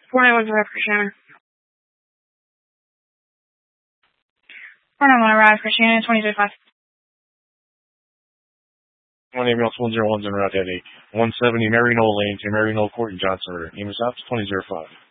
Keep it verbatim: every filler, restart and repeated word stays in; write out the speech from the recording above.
four nine one zero for Shannon. four nine one arrived for Shannon, twenty zero five. One ambulance one zero one zero Route eight. one seventy Mary Knoll Lane to Mary Knoll Court in Johnson River. Name is out to twenty zero five.